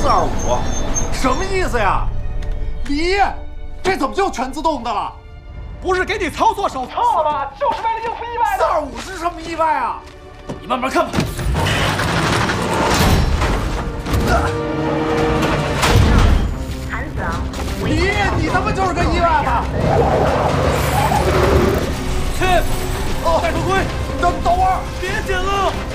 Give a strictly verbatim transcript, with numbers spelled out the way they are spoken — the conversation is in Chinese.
二五， 什么意思呀？李，这怎么就全自动的了？ 不是给你操作手册吗？就是为了应付意外的。 四二五是什么意外啊？ 你慢慢看吧。 韩子昂， 李，你他妈就是个意外吧？ 去， 哦， 戴头盔， 等等会儿， 别捡了。